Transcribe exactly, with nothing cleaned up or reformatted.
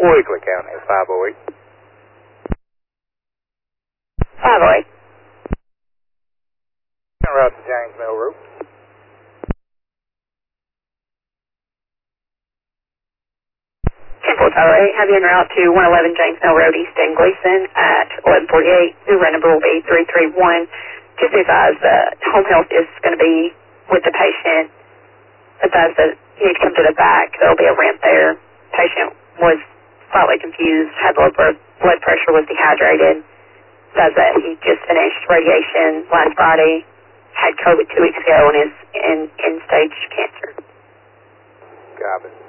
Weekly County is five oh eight. five oh eight. Route to James Mill Road. ten four five oh eight, have you en route to one eleven James Mill Road, East End Gleason at eleven forty-eight. New Renable will be three three one. Just advise that home health is going to be with the patient. Advise that you need to come to the back. There will be a ramp there. Patient was slightly confused, had low blood pressure, was dehydrated. Advise that he just finished radiation last Friday, had COVID two weeks ago, and is in end-stage cancer. Copy.